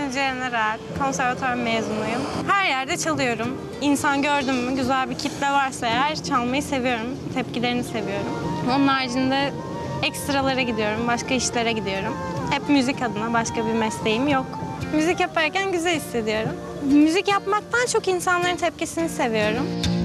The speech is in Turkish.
İsmim Ceren Arar, konservatuvar mezunuyum. Her yerde çalıyorum. İnsan gördüm mü, güzel bir kitle varsa eğer çalmayı seviyorum. Tepkilerini seviyorum. Onun haricinde ekstralara gidiyorum, başka işlere gidiyorum. Hep müzik adına, başka bir mesleğim yok. Müzik yaparken güzel hissediyorum. Müzik yapmaktan çok insanların tepkisini seviyorum.